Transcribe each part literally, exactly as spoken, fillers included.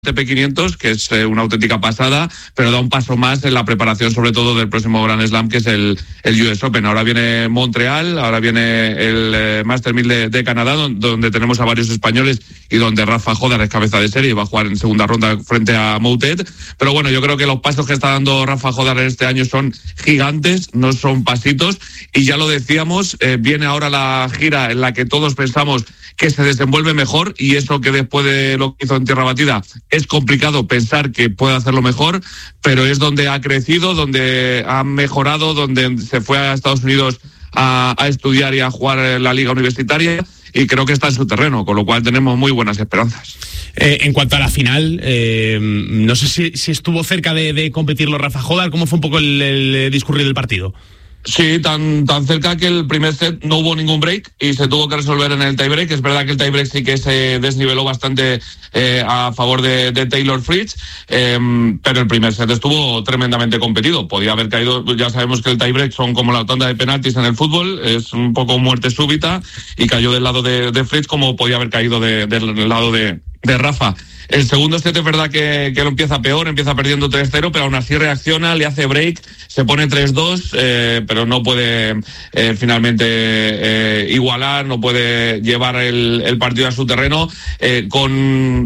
T P quinientos, que es eh, una auténtica pasada, pero da un paso más en la preparación, sobre todo del próximo Grand Slam, que es el, el U S Open. Ahora viene Montreal, ahora viene el eh, Master mil de, de Canadá, donde, donde tenemos a varios españoles y donde Rafa Jódar es cabeza de serie y va a jugar en segunda ronda frente a Moutet. Pero bueno, yo creo que los pasos que está dando Rafa Jódar en este año son gigantes, no son pasitos, y ya lo decíamos, eh, viene ahora la gira en la que todos pensamos que se desenvuelve mejor, y eso que después de lo que hizo en Tierra Batida es complicado pensar que puede hacerlo mejor, pero es donde ha crecido, donde ha mejorado, donde se fue a Estados Unidos a, a estudiar y a jugar en la liga universitaria, y creo que está en su terreno, con lo cual tenemos muy buenas esperanzas. Eh, en cuanto a la final, eh, no sé si, si estuvo cerca de, de competirlo Rafa Jódar. ¿Cómo fue un poco el, el discurrir del partido? Sí, tan, tan cerca que el primer set no hubo ningún break y se tuvo que resolver en el tiebreak. Es verdad que el tiebreak sí que se desniveló bastante eh, a favor de, de Taylor Fritz, eh, pero el primer set estuvo tremendamente competido. Podía haber caído, ya sabemos que el tiebreak son como la tanda de penaltis en el fútbol, es un poco muerte súbita, y cayó del lado de, de Fritz como podía haber caído de, del lado de, de Rafa. El segundo set es verdad que, que lo empieza peor, empieza perdiendo tres cero, pero aún así reacciona, le hace break, se pone tres dos, eh, pero no puede eh, finalmente eh, igualar, no puede llevar el, el partido a su terreno. Eh, con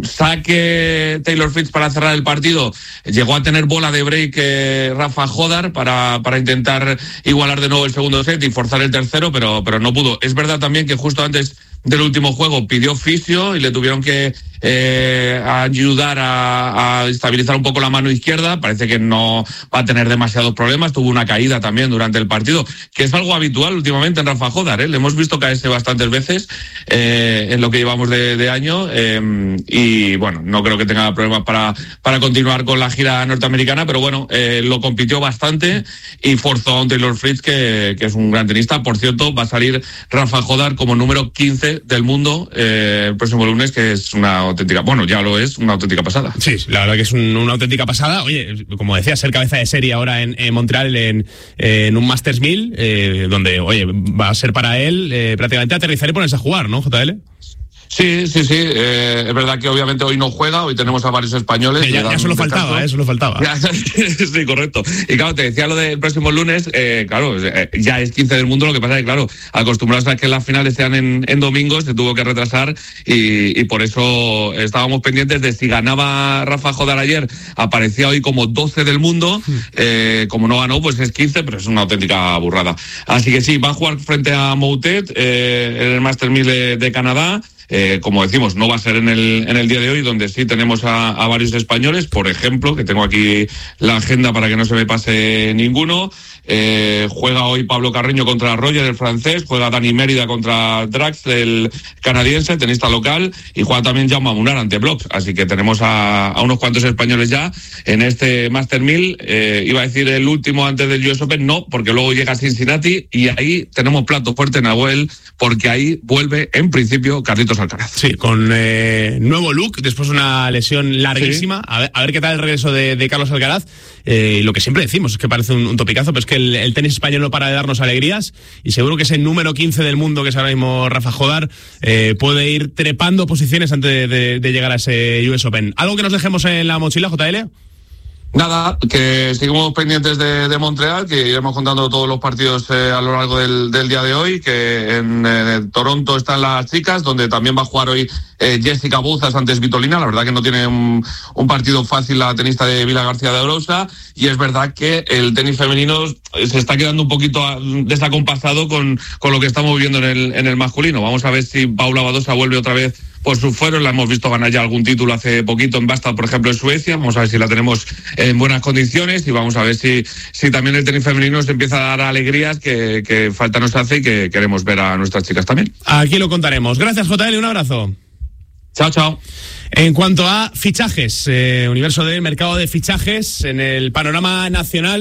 saque Taylor Fritz para cerrar el partido, llegó a tener bola de break eh, Rafa Jódar para, para intentar igualar de nuevo el segundo set y forzar el tercero, pero, pero no pudo. Es verdad también que justo antes del último juego pidió fisio y le tuvieron que eh, ayudar a, a estabilizar un poco la mano izquierda. Parece que no va a tener demasiados problemas. Tuvo una caída también durante el partido, que es algo habitual últimamente en Rafa Jódar, ¿eh? Le hemos visto caerse bastantes veces eh, en lo que llevamos de, de año, eh, y bueno, no creo que tenga problemas para, para continuar con la gira norteamericana, pero bueno, eh, lo compitió bastante y forzó a un Taylor Fritz que, que es un gran tenista. Por cierto, va a salir Rafa Jódar como número quince del mundo eh, el próximo lunes, que es una auténtica, bueno, ya lo es, una auténtica pasada. Sí, la verdad que es un, una auténtica pasada. Oye, como decía, ser cabeza de serie ahora en, en Montreal en, en un Masters mil, eh, donde, oye, va a ser para él eh, prácticamente aterrizar y ponerse a jugar, ¿no, J L? Sí, sí, sí. Eh, es verdad que obviamente hoy no juega, hoy tenemos a varios españoles. Eh, ya, ya solo faltaba, eh, solo faltaba. Ya, sí, correcto. Y claro, te decía lo del próximo lunes, eh, claro, eh, ya es quince del mundo, lo que pasa es que, claro, acostumbrados a que las finales sean en, en domingos, se tuvo que retrasar y, y por eso estábamos pendientes de si ganaba Rafa Jódar ayer, aparecía hoy como doce del mundo, eh, como no ganó, pues es quince, pero es una auténtica burrada. Así que sí, va a jugar frente a Moutet eh, en el Master mil de, de Canadá. Eh, como decimos, no va a ser en el, en el día de hoy, donde sí tenemos a, a varios españoles, por ejemplo, que tengo aquí la agenda para que no se me pase ninguno. Eh, juega hoy Pablo Carreño contra Roger, el francés, juega Dani Mérida contra Drax, el canadiense, tenista local, y juega también Jaume Munar ante Blox. Así que tenemos a, a unos cuantos españoles ya en este Master mil. Eh, iba a decir el último antes del U S Open, no, porque luego llega Cincinnati y ahí tenemos plato fuerte, Nahuel, porque ahí vuelve en principio Carlitos Alcaraz. Sí, con eh, nuevo look, después de una lesión larguísima. Sí. A ver, a ver qué tal el regreso de, de Carlos Alcaraz. Eh, lo que siempre decimos es que parece un, un topicazo, pero es que el, el tenis español no para de darnos alegrías, y seguro que ese número quince del mundo, que es ahora mismo Rafa Jódar, eh, puede ir trepando posiciones antes de, de, de llegar a ese U S Open. ¿Algo que nos dejemos en la mochila, J L? Nada, que seguimos pendientes de, de Montreal, que iremos contando todos los partidos eh, a lo largo del, del día de hoy, que en eh, Toronto están las chicas, donde también va a jugar hoy eh, Jessica Bouzas antes Vitolina. La verdad que no tiene un, un partido fácil la tenista de Vila García de Arousa, y es verdad que el tenis femenino se está quedando un poquito desacompasado con, con lo que estamos viviendo en el, en el masculino. Vamos a ver si Paula Badosa vuelve otra vez por sus fueros. La hemos visto ganar ya algún título hace poquito en Bastad, por ejemplo, en Suecia. Vamos a ver si la tenemos en buenas condiciones, y vamos a ver si, si también el tenis femenino se empieza a dar alegrías que, que falta nos hace y que queremos ver a nuestras chicas también. Aquí lo contaremos. Gracias, J L, un abrazo. Chao, chao. En cuanto a fichajes, eh, universo del mercado de fichajes en el panorama nacional,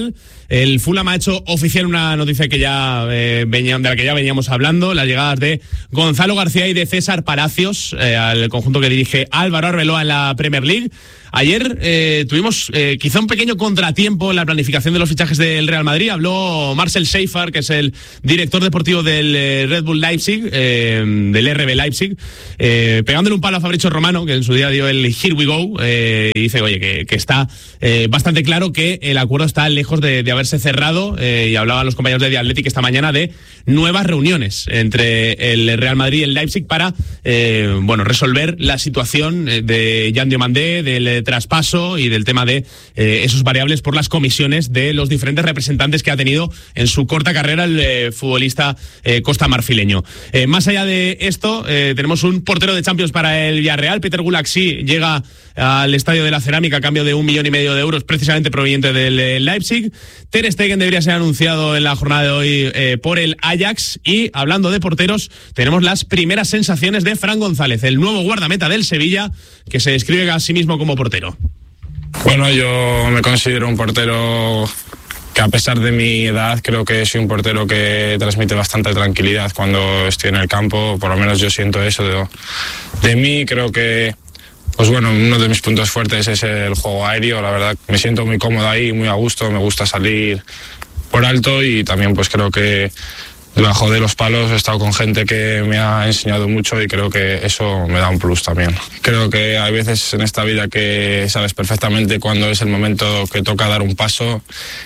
el Fulham ha hecho oficial una noticia que ya eh, venía, de la que ya veníamos hablando, las llegadas de Gonzalo García y de César Palacios eh, al conjunto que dirige Álvaro Arbeloa en la Premier League. Ayer eh, tuvimos eh, quizá un pequeño contratiempo en la planificación de los fichajes del Real Madrid. Habló Marcel Schaefer, que es el director deportivo del eh, Red Bull Leipzig, eh, del R B Leipzig, eh, pegándole un palo a Fabrizio Romano, que en su día dio el Here We Go, eh, y dice, oye, que, que está eh, bastante claro que el acuerdo está lejos de, de haberse cerrado, eh, y hablaban los compañeros de The Athletic esta mañana de nuevas reuniones entre el Real Madrid y el Leipzig para eh, bueno, resolver la situación de Jan Diomandé, del traspaso y del tema de eh, esos variables por las comisiones de los diferentes representantes que ha tenido en su corta carrera el eh, futbolista eh, costamarfileño. Eh, más allá de esto, eh, tenemos un portero de Champions para el Villarreal. Peter Gulaxi llega al Estadio de la Cerámica a cambio de un millón y medio de euros, precisamente proveniente del eh, Leipzig. Ter Stegen debería ser anunciado en la jornada de hoy eh, por el Ajax. Y hablando de porteros, tenemos las primeras sensaciones de Fran González, el nuevo guardameta del Sevilla, que se describe a sí mismo como portero. Bueno, yo me considero un portero que, a pesar de mi edad, creo que soy un portero que transmite bastante tranquilidad cuando estoy en el campo. Por lo menos yo siento eso de, de mí. Creo que, pues bueno, uno de mis puntos fuertes es el juego aéreo. La verdad, me siento muy cómodo ahí, muy a gusto. Me gusta salir por alto y también pues creo que debajo de los palos he estado con gente que me ha enseñado mucho y creo que eso me da un plus también. Creo que hay veces en esta vida que sabes perfectamente cuándo es el momento que toca dar un paso,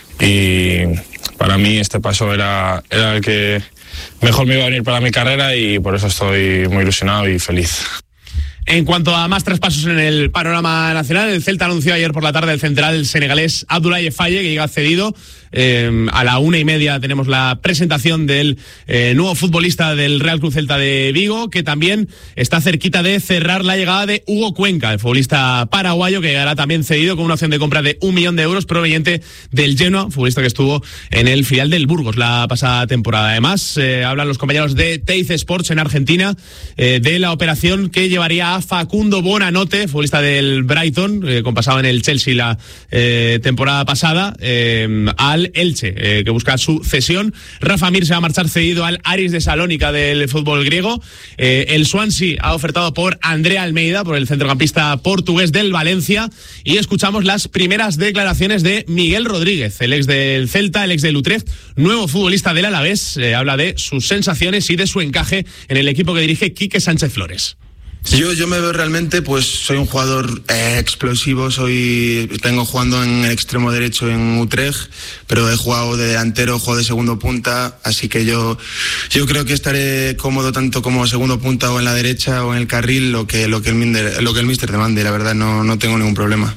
y para mí este paso era, era el que mejor me iba a venir para mi carrera, y por eso estoy muy ilusionado y feliz. En cuanto a más traspasos en el panorama nacional, el Celta anunció ayer por la tarde el central senegalés Abdoulaye Faye, que llega cedido. Eh, a la una y media tenemos la presentación del eh, nuevo futbolista del Real Club Celta de Vigo, que también está cerquita de cerrar la llegada de Hugo Cuenca, el futbolista paraguayo, que llegará también cedido con una opción de compra de un millón de euros proveniente del Genoa, futbolista que estuvo en el filial del Burgos la pasada temporada. Además, eh, hablan los compañeros de Teis Sports en Argentina eh, de la operación que llevaría a Facundo Bonanote, futbolista del Brighton, eh, con pasado en el Chelsea la eh, temporada pasada, eh, al Elche, eh, que busca su cesión. Rafa Mir se va a marchar cedido al Aris de Salónica del fútbol griego. Eh, el Swansea ha ofertado por Andrea Almeida, por el centrocampista portugués del Valencia. Y escuchamos las primeras declaraciones de Miguel Rodríguez, el ex del Celta, el ex del Utrecht, nuevo futbolista del Alavés. Eh, habla de sus sensaciones y de su encaje en el equipo que dirige Quique Sánchez Flores. Yo, yo me veo realmente, pues soy un jugador eh, explosivo, soy tengo jugando en el extremo derecho en Utrecht, pero he jugado de delantero, he jugado de segundo punta, así que yo yo creo que estaré cómodo tanto como segundo punta o en la derecha o en el carril, lo que lo que el mister, lo que el míster demande, la verdad no, no tengo ningún problema.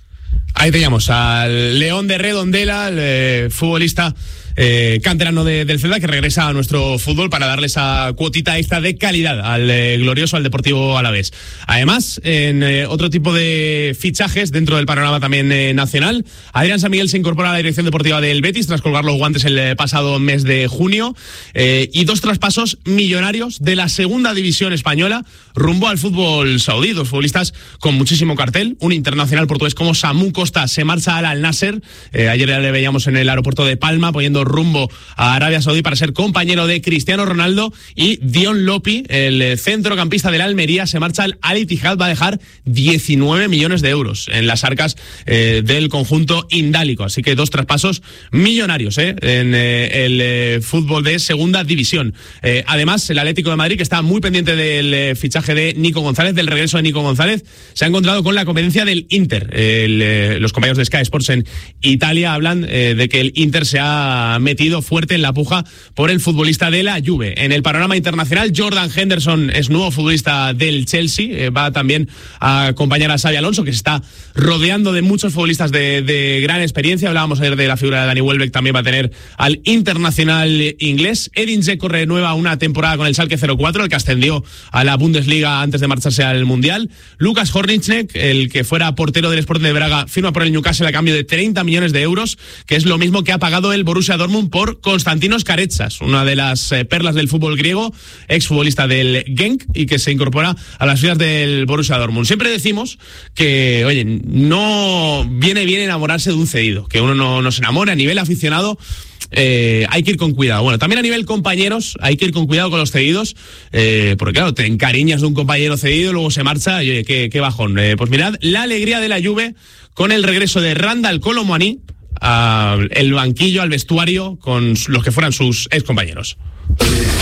Ahí teníamos al León de Redondela, el eh, futbolista Eh, canterano de, del Celta, que regresa a nuestro fútbol para darle esa cuotita extra de calidad al eh, glorioso, al Deportivo Alavés. Además, en eh, otro tipo de fichajes dentro del panorama también eh, nacional, Adrián San Miguel se incorpora a la dirección deportiva del Betis tras colgar los guantes el eh, pasado mes de junio, eh, y dos traspasos millonarios de la segunda división española rumbo al fútbol saudí. Dos futbolistas con muchísimo cartel. Un internacional portugués como Samu Costa se marcha al Al-Nasser. Eh, ayer ya le veíamos en el aeropuerto de Palma poniendo rumbo a Arabia Saudí para ser compañero de Cristiano Ronaldo. Y Dion Lopi, el centrocampista del Almería, se marcha al Al Ittihad. Va a dejar diecinueve millones de euros en las arcas eh, del conjunto indálico. Así que dos traspasos millonarios eh, en eh, el eh, fútbol de segunda división. Eh, además, el Atlético de Madrid, que está muy pendiente del eh, fichaje de Nico González, del regreso de Nico González, se ha encontrado con la competencia del Inter. El, eh, los compañeros de Sky Sports en Italia hablan eh, de que el Inter se ha metido fuerte en la puja por el futbolista de la Juve. En el panorama internacional, Jordan Henderson es nuevo futbolista del Chelsea, eh, va también a acompañar a Xabi Alonso, que se está rodeando de muchos futbolistas de, de gran experiencia. Hablábamos ayer de la figura de Dani Welbeck, también va a tener al internacional inglés. Edin Dzeko renueva una temporada con el Schalke cero cuatro, el que ascendió a la Bundesliga antes de marcharse al Mundial. Lucas Hornichnek, el que fuera portero del Sporting de Braga, firma por el Newcastle a cambio de treinta millones de euros, que es lo mismo que ha pagado el Borussia Dortmund Dortmund por Konstantinos Karetsas, una de las eh, perlas del fútbol griego, exfutbolista del Genk y que se incorpora a las filas del Borussia Dortmund. Siempre decimos que, oye, no viene bien enamorarse de un cedido, que uno no, no se enamora a nivel aficionado. Eh, hay que ir con cuidado. Bueno, también a nivel compañeros hay que ir con cuidado con los cedidos, eh, porque claro, te encariñas de un compañero cedido, luego se marcha y oye, qué, qué bajón. Eh, pues mirad la alegría de la Juve con el regreso de Randal Kolo Muani al banquillo, al vestuario, con los que fueran sus ex compañeros.